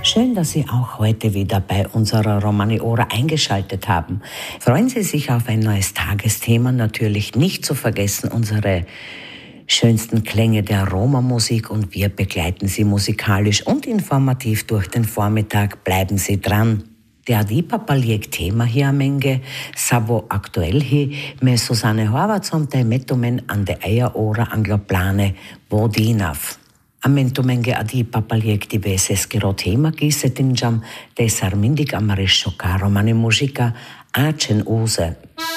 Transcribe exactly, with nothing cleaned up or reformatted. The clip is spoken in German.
Schön, dass Sie auch heute wieder bei unserer Romani Ora eingeschaltet haben. Freuen Sie sich auf ein neues Tagesthema. Natürlich nicht zu vergessen unsere schönsten Klänge der Roma-Musik und wir begleiten Sie musikalisch und informativ durch den Vormittag. Bleiben Sie dran. Der Adipa Paljek Thema hier am Enge, Savo aktuell hi, me Susanne Horvathson te metumen an de Eier Ora angloplane Vodinav. Amentumenge Adipa Paljek diverses gero tema gisetinjam, desar mindig amarisho caro mani musica acen use.